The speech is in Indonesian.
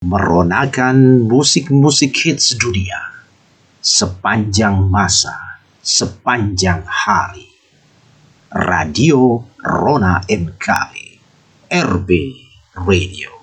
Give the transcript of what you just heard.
meronakan musik-musik hits dunia sepanjang masa, sepanjang hari. Radio Rona MKB, RB Radio.